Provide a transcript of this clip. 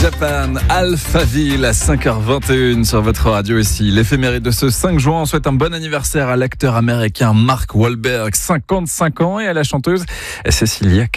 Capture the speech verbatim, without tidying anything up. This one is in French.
Japan, Alphaville à cinq heures vingt et une sur votre radio ici. L'éphéméride de ce cinq juin, on souhaite un bon anniversaire à l'acteur américain Mark Wahlberg, cinquante-cinq ans, et à la chanteuse Cecilia